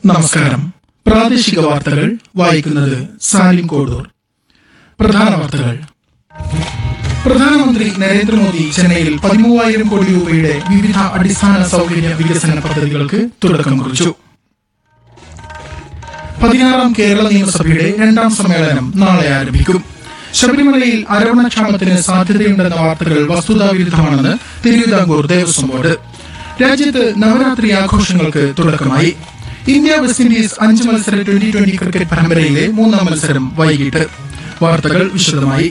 നമസ്കാരം. പ്രാദേശിക വാർത്തകൾ വായിക്കുന്നത് സാലിം കോഡൂർ. പ്രധാന വാർത്തകൾ. പ്രധാനമന്ത്രി നരേന്ദ്രമോദി ചെന്നൈയിൽ 13,000 കോടി രൂപയുടെ വിവിധ അടിസ്ഥാന സൗകര്യ വികസന പദ്ധതികൾക്ക് തുടക്കം കുറിച്ചു. 16ാം കേരള നിയമസഭയുടെ 2ാം സമ്മേളനം നാളെ ആരംഭിക്കും. ശബരിമലയിൽ അരവണക്ഷാമത്തിന് സാധ്യതയുണ്ടെന്ന വാർത്തകൾ വസ്തുതാവിരുദ്ധമാണെന്ന് തിരുവിതാംകൂർ ദേവസ്വം ബോർഡ്. രാജ്യത്ത് നവരാത്രി ആഘോഷങ്ങൾക്ക് തുടക്കമായി. ഇന്ത്യ വെസ്റ്റ് ഇൻഡീസ് 5 മത്സര T20 ക്രിക്കറ്റ് പരമ്പരയിലെ 3ാം മത്സരം വൈകിട്ട്. വാർത്തകൾ വിശദമായി.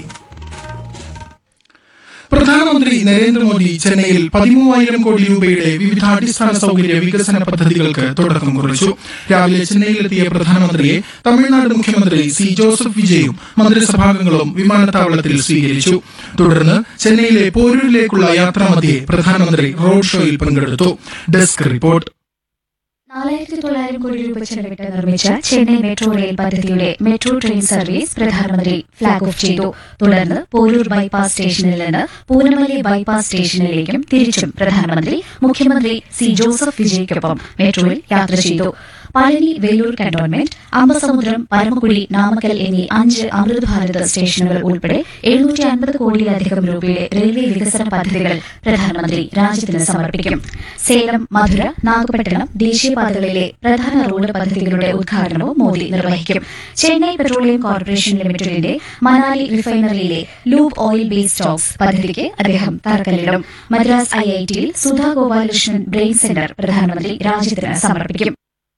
പ്രധാനമന്ത്രി നരേന്ദ്രമോദി ചെന്നൈയിൽ 13,000 കോടി രൂപയുടെ വിവിധ അടിസ്ഥാന സൗകര്യ വികസന പദ്ധതികൾക്ക് തുടക്കം കുറിച്ചു. രാവിലെ ചെന്നൈയിലെത്തിയ പ്രധാനമന്ത്രിയെ തമിഴ്നാട് മുഖ്യമന്ത്രി സി ജോസഫ് വിജയും മന്ത്രിസഭാംഗങ്ങളും വിമാനത്താവളത്തിൽ സ്വീകരിച്ചു. തുടർന്ന് ചെന്നൈയിലെ പോരൂരിലേക്കുള്ള യാത്രാമധ്യേ പ്രധാനമന്ത്രി റോഡ് ഷോയിൽ പങ്കെടുത്തു. Desk report. 4,900 കോടി രൂപ ചെലവിട്ട് നിർമ്മിച്ച ചെന്നൈ മെട്രോ റെയിൽ പദ്ധതിയുടെ മെട്രോ ട്രെയിൻ സർവീസ് പ്രധാനമന്ത്രി ഫ്ളാഗ് ഓഫ് ചെയ്തു. തുടർന്ന് പോരൂർ ബൈപ്പാസ് സ്റ്റേഷനിൽ നിന്ന് പൂനമല്ലി ബൈപ്പാസ് സ്റ്റേഷനിലേക്കും തിരിച്ചും പ്രധാനമന്ത്രി മുഖ്യമന്ത്രി സി ജോസഫ് വിജയ്ക്കൊപ്പം മെട്രോയിൽ യാത്ര ചെയ്തു. പഴനി, വേലൂർ കന്റോൺമെന്റ്, അമ്പസമുദ്രം, പരമക്കുടി, നാമക്കൽ എന്നീ 5 അമൃത് ഭാരത് സ്റ്റേഷനുകൾ ഉൾപ്പെടെ 750 കോടിയിലധികം രൂപയുടെ റെയിൽവേ വികസന പദ്ധതികൾ പ്രധാനമന്ത്രി രാജ്യത്തിന് സമർപ്പിക്കും. സേലം, മധുര, നാഗപട്ടണം ദേശീയപാതകളിലെ പ്രധാന റോഡ് പദ്ധതികളുടെ ഉദ്ഘാടനവും മോദി നിർവഹിക്കും. ചെന്നൈ പെട്രോളിയം കോർപ്പറേഷൻ ലിമിറ്റഡിന്റെ Manali റിഫൈനറിയിലെ lube oil base Stokes പദ്ധതിക്ക് അദ്ദേഹം തറക്കല്ലിടും. മദ്രാസ് IITയിൽ സുധാ ഗോപാലകൃഷ്ണൻ ബ്രെയിൻ സെന്റർ പ്രധാനമന്ത്രി രാജ്യത്തിന് സമർപ്പിക്കും.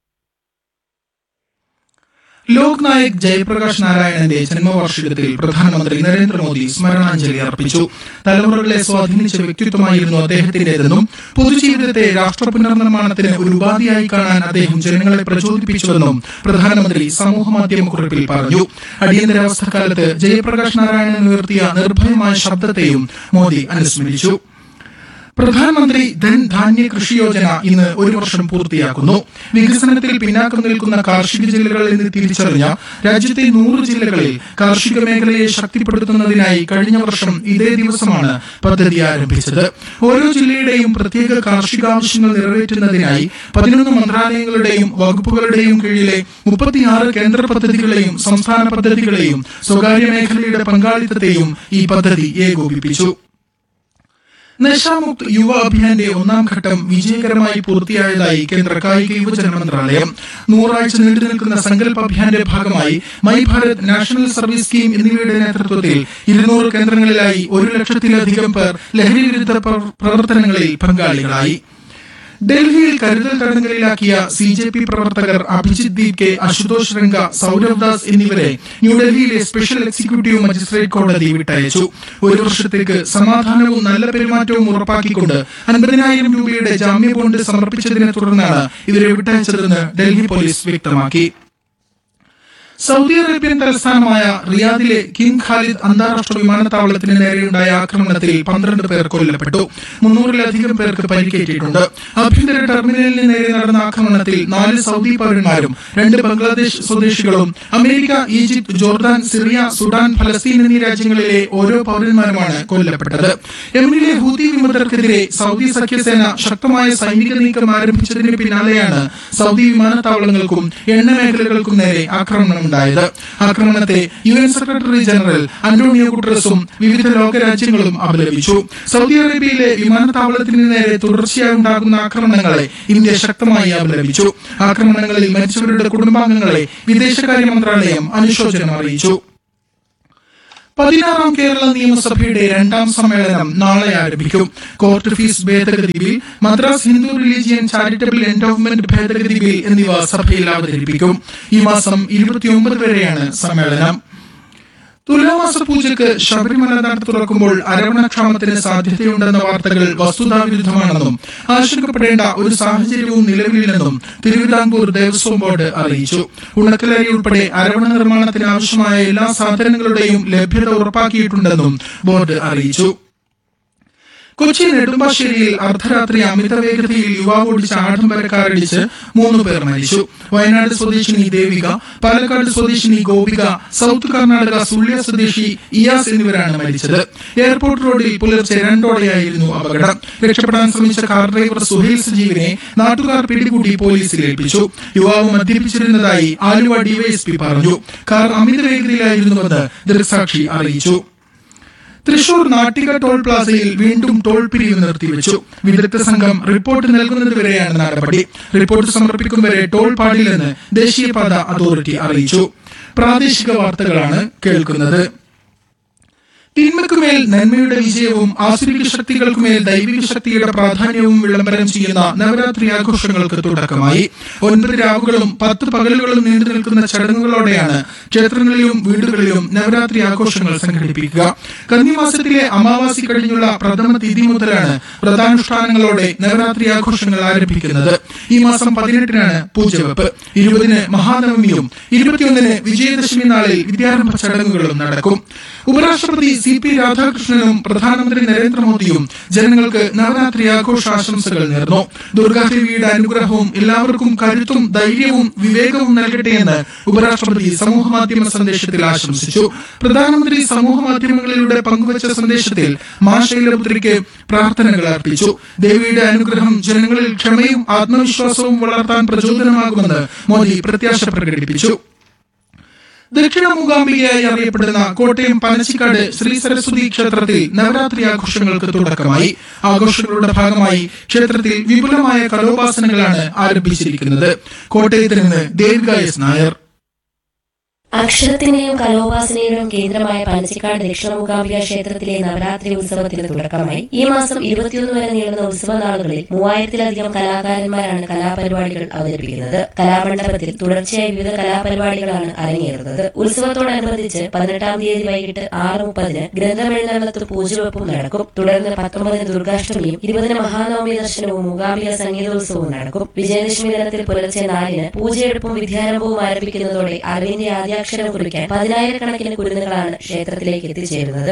ലോക് നായക് ജയപ്രകാശ് നാരായണന്റെ ജന്മവാർഷികത്തിൽ പ്രധാനമന്ത്രി നരേന്ദ്രമോദി സ്മരണാഞ്ജലി അർപ്പിച്ചു. തലമുറകളെ സ്വാധീനിച്ച വ്യക്തിത്വമായിരുന്നു അദ്ദേഹത്തിന്റേതെന്നും പൊതുജീവിതത്തെ രാഷ്ട്ര പുനർനിർമ്മാണത്തിന് ഒരു ഉപാധിയായി കാണാൻ അദ്ദേഹം ജനങ്ങളെ പ്രചോദിപ്പിച്ചുവെന്നും പ്രധാനമന്ത്രി സമൂഹമാധ്യമക്കുറിപ്പിൽ പറഞ്ഞു. അടിയന്തരാവസ്ഥക്കാലത്ത് ജയപ്രകാശ് നാരായണൻ ഉയർത്തിയ നിർഭയമായ ശബ്ദത്തെയും മോദി അനുസ്മരിച്ചു. പ്രധാനമന്ത്രി ധൻധാന്യ കൃഷി യോജന ഇന്ന് 1 വർഷം പൂർത്തിയാക്കുന്നു. വികസനത്തിൽ പിന്നാക്കം നിൽക്കുന്ന കാർഷിക ജില്ലകൾ എന്ന് തിരിച്ചറിഞ്ഞ രാജ്യത്തെ 100 ജില്ലകളിൽ കാർഷിക മേഖലയെ ശക്തിപ്പെടുത്തുന്നതിനായി കഴിഞ്ഞ വർഷം ഇതേ ദിവസമാണ് പദ്ധതി ആരംഭിച്ചത്. ഓരോ ജില്ലയുടെയും പ്രത്യേക കാർഷികാവശ്യങ്ങൾ നിറവേറ്റുന്നതിനായി 11 മന്ത്രാലയങ്ങളുടെയും വകുപ്പുകളുടെയും കീഴിലെ 36 കേന്ദ്ര പദ്ധതികളെയും സംസ്ഥാന പദ്ധതികളെയും സ്വകാര്യ മേഖലയുടെ പങ്കാളിത്തത്തെയും ഈ പദ്ധതി ഏകോപിപ്പിച്ചു. നശാമുക്ത് യുവ അഭിയാന്റെ 1ാം ഘട്ടം വിജയകരമായി പൂർത്തിയായതായി കേന്ദ്ര കായിക യുവജന മന്ത്രാലയം. 100 ആഴ്ച നീണ്ടുനിൽക്കുന്ന സങ്കല്പ് അഭിയാന്റെ ഭാഗമായി my Bharat, national service scheme എന്നിവയുടെ നേതൃത്വത്തിൽ 200 കേന്ദ്രങ്ങളിലായി 1,00,000-ലധികം പേർ ലഹരി വിരുദ്ധ പ്രവർത്തനങ്ങളിൽ പങ്കാളികളായി. ഡൽഹിയിൽ കരുതൽ തടങ്കലിലാക്കിയ CJP പ്രവർത്തകർ അഭിജിത് ദീപ് കെ, അശുതോഷ് രംഗ, സൌരവ് ദാസ് എന്നിവരെ ന്യൂഡൽഹിയിലെ സ്പെഷ്യൽ എക്സിക്യൂട്ടീവ് മജിസ്ട്രേറ്റ് കോടതി വിട്ടയച്ചു. 1 വർഷത്തേക്ക് സമാധാനവും നല്ല പെരുമാറ്റവും ഉറപ്പാക്കിക്കൊണ്ട് 50,000 രൂപയുടെ ജാമ്യ ബോണ്ട് സമർപ്പിച്ചതിനെ തുടർന്നാണ് ഇവരെ വിട്ടയച്ചതെന്ന് ഡൽഹി പോലീസ് വ്യക്തമാക്കി. സൗദി അറേബ്യൻ തലസ്ഥാനമായ റിയാദിലെ കിങ് ഖാലിദ് അന്താരാഷ്ട്ര വിമാനത്താവളത്തിന് നേരെയുണ്ടായ ആക്രമണത്തിൽ 12 പേർ കൊല്ലപ്പെട്ടു. 300-ലധികം പേർക്ക് പരിക്കേറ്റിട്ടുണ്ട്. ആഭ്യന്തര ടെർമിനലിന് നേരെ നടന്ന ആക്രമണത്തിൽ 4 സൗദി പൗരന്മാരും 2 ബംഗ്ലാദേശ് സ്വദേശികളും America, Egypt, Jordan, Syria, Sudan, ഫലസ്തീൻ എന്നീ രാജ്യങ്ങളിലെ ഓരോ പൗരന്മാരുമാണ് കൊല്ലപ്പെട്ടത്. യമനിലെ ഹൂതി വിമതർക്കെതിരെ സൗദി സഖ്യസേന ശക്തമായ സൈനിക നീക്കം ആരംഭിച്ചതിന് പിന്നാലെയാണ് സൗദി വിമാനത്താവളങ്ങൾക്കും എണ്ണ മേഖലകൾക്കും നേരെ ആക്രമണം ഉണ്ടായത്. ആക്രമണത്തെ UN സെക്രട്ടറി ജനറൽ അന്റോണിയോ ഗുട്ടറസും വിവിധ ലോകരാജ്യങ്ങളും അപലപിച്ചു. സൗദി അറേബ്യയിലെ വിമാനത്താവളത്തിന് നേരെ തുടർച്ചയായി ഉണ്ടാകുന്ന ആക്രമണങ്ങളെ ഇന്ത്യ ശക്തമായി അപലപിച്ചു. ആക്രമണങ്ങളിൽ മരിച്ചവരുടെ കുടുംബാംഗങ്ങളെ വിദേശകാര്യ മന്ത്രാലയം അനുശോചനം അറിയിച്ചു. 16ാം കേരള നിയമസഭയുടെ 2ാം സമ്മേളനം നാളെ ആരംഭിക്കും. കോർട്ട് ഫീസ് ഭേദഗതി bill, Madras Hindu religion charitable endowment ഭേദഗതി ബിൽ എന്നിവ സഭയിൽ അവതരിപ്പിക്കും. ഈ മാസം 29 വരെയാണ് സമ്മേളനം. തുലാമാസ പൂജയ്ക്ക് ശബരിമല നട തുറക്കുമ്പോൾ അരവണക്ഷാമത്തിന് സാധ്യതയുണ്ടെന്ന വാർത്തകൾ വസ്തുതാവിരുദ്ധമാണെന്നും ആശങ്കപ്പെടേണ്ട ഒരു സാഹചര്യവും നിലവിലില്ലെന്നും തിരുവിതാംകൂർ ദേവസ്വം ബോർഡ് അറിയിച്ചു. ഉണക്കലരി ഉൾപ്പെടെ അരവണ നിർമ്മാണത്തിന് ആവശ്യമായ എല്ലാ സാധനങ്ങളുടെയും ലഭ്യത ഉറപ്പാക്കിയിട്ടുണ്ടെന്നും ബോർഡ് അറിയിച്ചു. കൊച്ചി നെടുമ്പാശ്ശേരിയിൽ അർദ്ധരാത്രി അമിത വേഗതയിൽ യുവാവ് ഓടിച്ച ആഡംബര കാറിടിച്ച് 3 പേർ മരിച്ചു. വയനാട് സ്വദേശിനി ദേവിക, പാലക്കാട് സ്വദേശിനി ഗോപിക, സൌത്ത് കർണാടക സുള്ളിയ സ്വദേശി ഇയാസ് എന്നിവരാണ് മരിച്ചത്. എയർപോർട്ട് റോഡിൽ പുലർച്ചെ 2:00 അപകടം. രക്ഷപ്പെടാൻ ശ്രമിച്ച കാർ ഡ്രൈവർ സുഹൈൽ സജീവിനെ നാട്ടുകാർ പിടികൂടി പോലീസിൽ ഏൽപ്പിച്ചു. യുവാവ് മദ്യപിച്ചിരുന്നതായി ആലുവ ഡിവൈഎസ്പി പറഞ്ഞു. കാർ അമിത വേഗതയിലായിരുന്നുവെന്ന് ദൃക്സാക്ഷി അറിയിച്ചു. തൃശൂർ നാട്ടിക ടോൾ പ്ലാസയിൽ വീണ്ടും ടോൾ പിരിവ് നിർത്തിവെച്ചു. വിദഗ്ധ സംഘം റിപ്പോർട്ട് നൽകുന്നതുവരെയാണ് നടപടി. റിപ്പോർട്ട് സമർപ്പിക്കും വരെ ടോൾ പാടില്ലെന്ന് ദേശീയപാത അതോറിറ്റി അറിയിച്ചു. പ്രാദേശിക വാർത്തകളാണ് കേൾക്കുന്നത്. തിന്മയ്ക്കുമേൽ നന്മയുടെ വിജയവും ആസുരിക ശക്തികൾക്കുമേൽ ദൈവിക ശക്തിയുടെ പ്രാധാന്യവും വിളംബരം ചെയ്യുന്ന നവരാത്രി ആഘോഷങ്ങൾക്ക് തുടക്കമായി. 9 രാവുകളും 10 പകലുകളും നീണ്ടു നിൽക്കുന്ന ചടങ്ങുകളോടെയാണ് ക്ഷേത്രങ്ങളിലും വീടുകളിലും നവരാത്രി ആഘോഷങ്ങൾ സംഘടിപ്പിക്കുക. കന്നിമാസത്തിലെ അമാവാസി കഴിഞ്ഞുള്ള പ്രഥമ തിഥി മുതലാണ് വ്രതാനുഷ്ഠാനങ്ങളോടെ നവരാത്രി ആഘോഷങ്ങൾ ആരംഭിക്കുന്നത്. ഈ മാസം 18-നാണ് പൂജവെപ്പ്, 20-ന് മഹാനവമിയും 21-ന് വിജയദശമി നാളിൽ വിദ്യാരംഭ ചടങ്ങുകളും നടക്കും. ഉപരാഷ്ട്രപതി CP രാധാകൃഷ്ണനും പ്രധാനമന്ത്രി നരേന്ദ്രമോദിയും ജനങ്ങൾക്ക് നവരാത്രി ആഘോഷാശംസകൾ നേർന്നു. ദുർഗാദേവിയുടെ അനുഗ്രഹവും എല്ലാവർക്കും കരുത്തും ധൈര്യവും വിവേകവും നൽകട്ടെയെന്ന് ഉപരാഷ്ട്രപതി സമൂഹമാധ്യമ സന്ദേശത്തിൽ ആശംസിച്ചു. പ്രധാനമന്ത്രി സമൂഹമാധ്യമങ്ങളിലൂടെ പങ്കുവച്ച സന്ദേശത്തിൽ മാ ശൈലപുത്രിക്ക് പ്രാർത്ഥനകൾ അർപ്പിച്ചു. ദേവിയുടെ അനുഗ്രഹം ജനങ്ങളിൽ ക്ഷമയും ആത്മവിശ്വാസവും വളർത്താൻ പ്രചോദനമാകുമെന്ന് മോദി പ്രത്യാശ പ്രകടിപ്പിച്ചു. ദക്ഷിണ മൂകാംബികയായി അറിയപ്പെടുന്ന കോട്ടയം പനച്ചിക്കാട് ശ്രീ സരസ്വതി ക്ഷേത്രത്തിൽ നവരാത്രി ആഘോഷങ്ങൾക്ക് തുടക്കമായി. ആഘോഷങ്ങളുടെ ഭാഗമായി ക്ഷേത്രത്തിൽ വിപുലമായ കലോപാസനകളാണ് ആരംഭിച്ചിരിക്കുന്നത്. കോട്ടയത്ത് നിന്ന് ദേവിക എസ് നായർ. അക്ഷരത്തിന്റെയും കലോപാസനയുടെയും കേന്ദ്രമായ പനച്ചിക്കാട് ദക്ഷിണ മൂകാംബിക ക്ഷേത്രത്തിലെ നവരാത്രി ഉത്സവത്തിന് തുടക്കമായി. ഈ മാസം 21 വരെ നീളുന്ന ഉത്സവ നാളുകളിൽ 3000-ലധികം കലാകാരന്മാരാണ് കലാപരിപാടികൾ അവതരിപ്പിക്കുന്നത്. കലാമണ്ഡപത്തിൽ തുടർച്ചയായി വിവിധ കലാപരിപാടികളാണ് അരങ്ങേറുന്നത്. ഉത്സവത്തോടനുബന്ധിച്ച് 18-ാം തീയതി വൈകിട്ട് 6:30-ന് ഗ്രന്ഥമെഴുന്നള്ളത്ത് പൂജവെപ്പും നടക്കും. തുടർന്ന് 19-ന് ദുർഗാഷ്ടമിയും 20-ന് മഹാനവമി ദർശനവും മൂകാംബിക സംഗീതോത്സവവും നടക്കും. വിജയദശമി ദിനത്തിൽ പുലർച്ചെ 4-ന് പൂജയെടുപ്പും വിദ്യാരംഭവും ആരംഭിക്കുന്നതോടെ അറിവിന്റെ അക്ഷരം കുറിക്കാൻ 10,000-കണക്കിന് കുരുന്നുകളാണ് ക്ഷേത്രത്തിലേക്ക് എത്തിച്ചേരുന്നത്.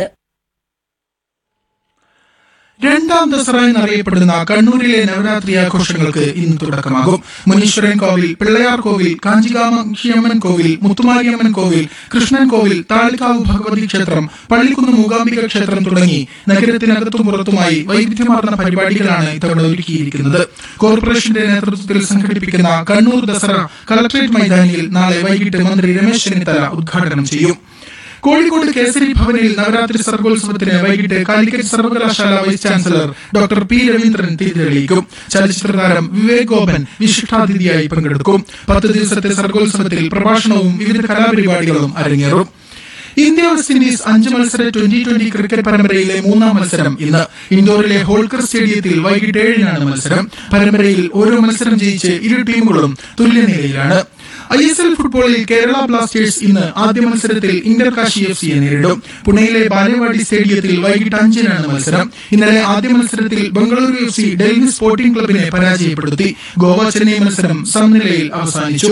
രണ്ടാം ദസറ എന്നറിയപ്പെടുന്ന കണ്ണൂരിലെ നവരാത്രി ആഘോഷങ്ങൾക്ക് ഇന്ന് തുടക്കമാകും. മുനീശ്വരൻ കോവിൽ, പിള്ളയാർ കോവിൽ, കാഞ്ചികാമക്ഷിയമ്മൻ കോവിൽ, മുത്തുമാരിയമ്മൻ കോവിൽ, കൃഷ്ണൻ കോവിൽ, താളിക്കാവ് ഭഗവതി ക്ഷേത്രം, പള്ളിക്കുന്ന് മൂകാംബിക ക്ഷേത്രം തുടങ്ങി നഗരത്തിനകത്തും പുറത്തുമായി വൈവിധ്യമാർന്ന പരിപാടികളാണ് ഇത്തവണ ഒരുക്കിയിരിക്കുന്നത്. കോർപ്പറേഷന്റെ നേതൃത്വത്തിൽ സംഘടിപ്പിക്കുന്ന കണ്ണൂർ ദസറ കളക്ടറേറ്റ് മൈതാനിയിൽ നാളെ വൈകിട്ട് മന്ത്രി രമേശ് ചെന്നിത്തല ഉദ്ഘാടനം ചെയ്യും. കോഴിക്കോട് കേസരി ഭവനിൽ നവരാത്രി സർഗോത്സവത്തിന് വൈകിട്ട് കാലിക്കറ്റ് സർവകലാശാല vice chancellor doctor P Raveendran തിരിതെളിയിക്കും. ചലച്ചിത്ര താരം വിവേക് ഗോപൻ വിശിഷ്ടാതിഥിയായി പങ്കെടുക്കും. 10 ദിവസത്തെ സർഗോത്സവത്തിൽ പ്രഭാഷണവും വിവിധ കലാപരിപാടികളും അരങ്ങേറും. ഇന്ത്യ വെസ്റ്റ് ഇൻഡീസ് 5 മത്സര T20 ക്രിക്കറ്റ് പരമ്പരയിലെ 3-ാം മത്സരം ഇന്ന് ഇൻഡോറിലെ ഹോൾക്കർ സ്റ്റേഡിയത്തിൽ വൈകിട്ട് 7-നാണ് മത്സരം. പരമ്പരയിൽ ഓരോ മത്സരം ജയിച്ച് ഇരു ടീമുകളും തുല്യനിലയിലാണ്. ISL ഫുട്ബോളിൽ കേരള ബ്ലാസ്റ്റേഴ്സ് ഇന്ന് ആദ്യ മത്സരത്തിൽ ഇന്റർകാശി FCയെ നേരിടും. പുണെയിലെ ബാലവാടി സ്റ്റേഡിയത്തിൽ വൈകിട്ട് 5-നാണ് മത്സരം. ഇന്നലെ ആദ്യ മത്സരത്തിൽ ബംഗളൂരു FC ഡൽഹി സ്പോർട്ടിംഗ് ക്ലബിനെ പരാജയപ്പെടുത്തി. ഗോവ ചെന്നൈ മത്സരം സമനിലയിൽ അവസാനിച്ചു.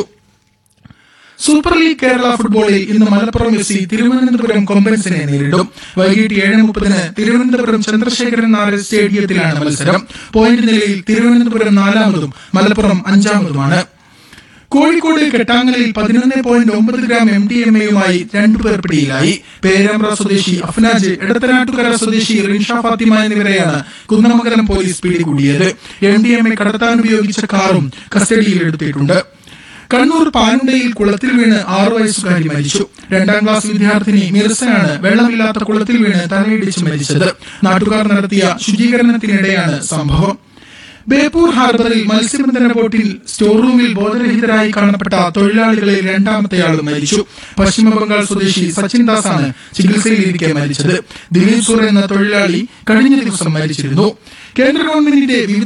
സൂപ്പർ ലീഗ് കേരള ഫുട്ബോളിൽ ഇന്ന് മലപ്പുറം FC തിരുവനന്തപുരം കൊമ്പൻസിനെ നേരിടും. വൈകിട്ട് 7:30-ന് തിരുവനന്തപുരം ചന്ദ്രശേഖരൻ നായർ സ്റ്റേഡിയത്തിലാണ് മത്സരം. പോയിന്റ് നിലയിൽ തിരുവനന്തപുരം 4-മതും മലപ്പുറം 5-മതുമാണ്. കോഴിക്കോട് കെട്ടാങ്ങലിൽ 11.9 ഗ്രാം MDMA-യുമായി 2 പേർ പിടിയിലായി. പേരാമ്പ്ര സ്വദേശി അഫ്നാജ്, എടത്തനാട്ടുകര സ്വദേശി റിൻഷ ഫാത്തിമ എന്നിവരെയാണ് കുന്നമംഗലം പോലീസ് പിടികൂടിയത്. MDMA കടത്താൻ ഉപയോഗിച്ച കാറും കസ്റ്റഡിയിലെടുത്തിട്ടുണ്ട്. കണ്ണൂർ പാനുണ്ടയിൽ കുളത്തിൽ വീണ് 6 വയസ്സുകാരി മരിച്ചു. 2-ാം ക്ലാസ് വിദ്യാർത്ഥിനി മിർസയാണ് വെള്ളമില്ലാത്ത കുളത്തിൽ വീണ് തലയിടിച്ച് മരിച്ചത്. നാട്ടുകാർ നടത്തിയ ശുചീകരണത്തിനിടെയാണ് സംഭവം. ബേപ്പൂർ ഹാർബറിൽ മത്സ്യബന്ധന ബോട്ടിൽ സ്റ്റോർ റൂമിൽ ബോധരഹിതരായി കാണപ്പെട്ട തൊഴിലാളികളിൽ 2-മത്തെയാളും മരിച്ചു. പശ്ചിമബംഗാൾ സ്വദേശി സച്ചിൻ ദാസാണ് ചികിത്സയിലിരിക്കെ മരിച്ചത്. ദിലീപ് സൂർ എന്ന തൊഴിലാളി കഴിഞ്ഞ ദിവസം മരിച്ചിരുന്നു. കേന്ദ്ര ഗവൺമെന്റിന്റെ